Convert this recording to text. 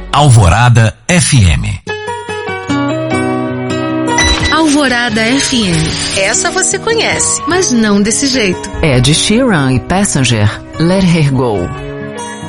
Alvorada FM. Alvorada FM. Essa você conhece, mas não desse jeito. Ed Sheeran e Passenger, Let Her Go.